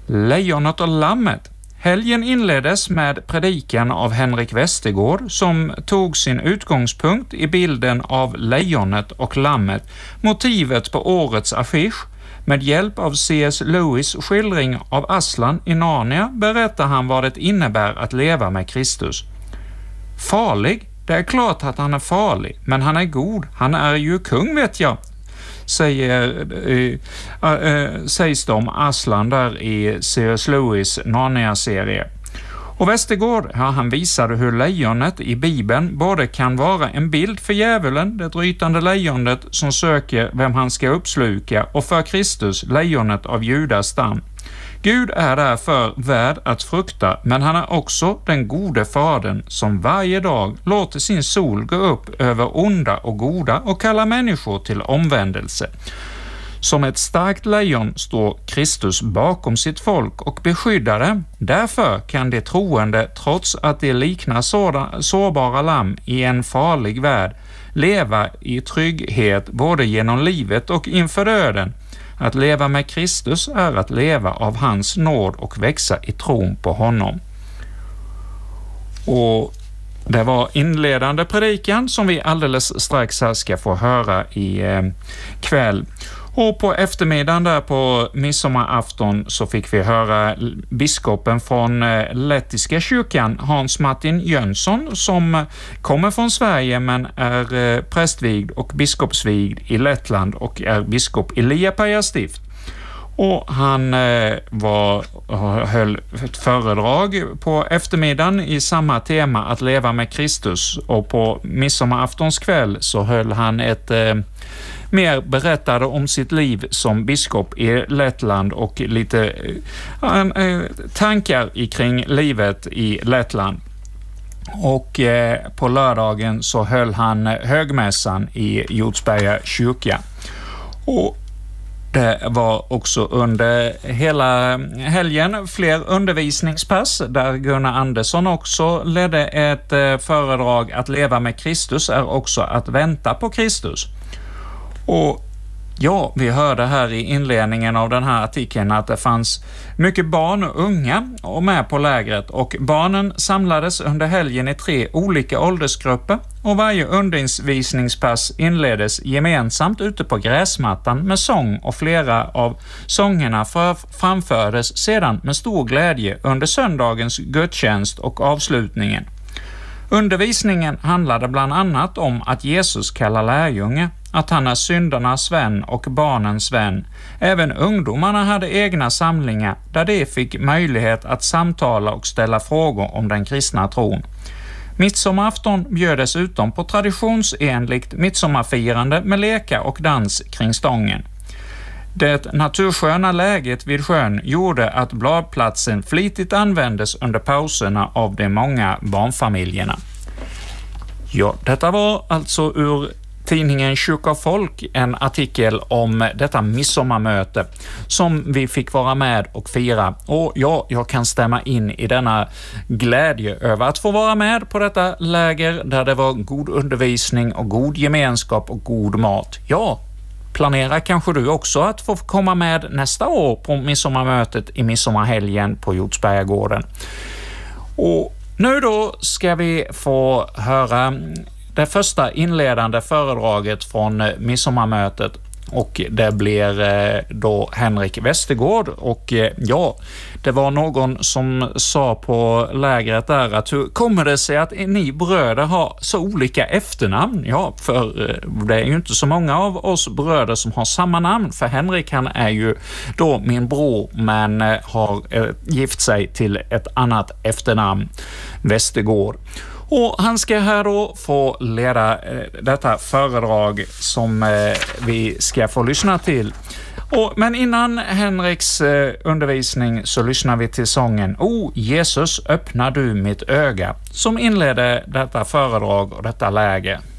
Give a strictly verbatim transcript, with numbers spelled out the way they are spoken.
Lejonet och lammet. Helgen inleddes med predikan av Henrik Westergård som tog sin utgångspunkt i bilden av lejonet och lammet, motivet på årets affisch. Med hjälp av C S Lewis skildring av Aslan i Narnia berättar han vad det innebär att leva med Kristus. Farlig? Det är klart att han är farlig, men han är god. Han är ju kung, vet jag, säger, äh, äh, sägs det om Aslan där i C S Lewis Narnia-serie. Och Westergård, ja, han visade hur lejonet i Bibeln både kan vara en bild för djävulen, det rytande lejonet som söker vem han ska uppsluka, och för Kristus, lejonet av Judas stam. Gud är därför värd att frukta, men han är också den gode fadern som varje dag låter sin sol gå upp över onda och goda och kallar människor till omvändelse. Som ett starkt lejon står Kristus bakom sitt folk och beskyddar dem. Därför kan de troende, trots att de liknar sådana, sårbara lamm i en farlig värld, leva i trygghet både genom livet och inför döden. Att leva med Kristus är att leva av hans nåd och växa i tron på honom. Och det var inledande predikan som vi alldeles strax här ska få höra i eh, kväll. Och på eftermiddagen där på midsommarafton så fick vi höra biskopen från lettiska kyrkan, Hans Martin Jönsson, som kommer från Sverige men är prästvigd och biskopsvigd i Lettland och är biskop i Liepaja stift. Och han var, höll ett föredrag på eftermiddagen i samma tema, att leva med Kristus, och på midsommaraftons kväll så höll han ett mer berättade om sitt liv som biskop i Lettland och lite äh, tankar kring livet i Lettland. Och eh, på lördagen så höll han högmässan i Hjortsberga kyrka. Och det var också under hela helgen fler undervisningspass där Gunnar Andersson också ledde ett eh, föredrag. Att leva med Kristus är också att vänta på Kristus. Och ja, vi hörde här i inledningen av den här artikeln att det fanns mycket barn och unga och med på lägret, och barnen samlades under helgen i tre olika åldersgrupper, och varje undervisningspass inleddes gemensamt ute på gräsmattan med sång, och flera av sångerna framfördes sedan med stor glädje under söndagens gudstjänst och avslutningen. Undervisningen handlade bland annat om att Jesus kallar lärjunge, att han är syndarnas vän och barnens vän. Även ungdomarna hade egna samlingar där de fick möjlighet att samtala och ställa frågor om den kristna tron. Midsommarafton bjöd dessutom på traditionsenligt midsommarfirande med lekar och dans kring stången. Det natursköna läget vid sjön gjorde att bladplatsen flitigt användes under pauserna av de många barnfamiljerna. Ja, detta var alltså ur tidningen Kyrka och folk, en artikel om detta midsommarmöte som vi fick vara med och fira. Och ja, jag kan stämma in i denna glädje över att få vara med på detta läger där det var god undervisning och god gemenskap och god mat. Ja, planerar kanske du också att få komma med nästa år på midsommarmötet i midsommarhelgen på Hjortsbergagården. Och nu då ska vi få höra det första inledande föredraget från midsommarmötet, och det blir då Henrik Westergård. Och ja, det var någon som sa på lägret där att hur kommer det sig att ni bröder har så olika efternamn? Ja, för det är ju inte så många av oss bröder som har samma namn, för Henrik, han är ju då min bror men har gift sig till ett annat efternamn, Westergård. Och han ska här då få leda eh, detta föredrag som eh, vi ska få lyssna till. Och, men innan Henriks eh, undervisning så lyssnar vi till sången O Jesus, öppnar du mitt öga, som inledde detta föredrag och detta läge.